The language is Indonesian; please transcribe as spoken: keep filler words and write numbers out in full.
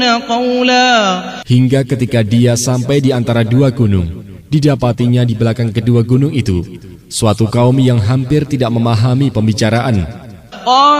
Hingga ketika dia sampai di antara dua gunung, didapatinya di belakang kedua gunung itu suatu kaum yang hampir tidak memahami pembicaraan.